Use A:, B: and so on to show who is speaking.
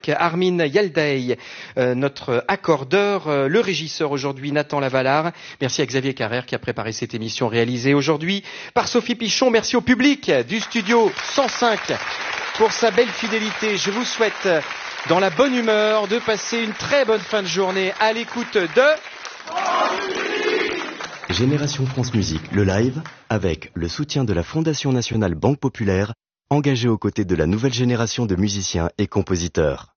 A: Armin Yaldaï, notre accordeur, le régisseur aujourd'hui Nathan Lavalard. Merci à Xavier Carrère qui a préparé cette émission réalisée aujourd'hui par Sophie Pichon. Merci au public du studio 105 pour sa belle fidélité. Je vous souhaite dans la bonne humeur de passer une très bonne fin de journée à l'écoute de
B: Génération France Musique, le live, avec le soutien de la Fondation nationale Banque Populaire, engagée aux côtés de la nouvelle génération de musiciens et compositeurs.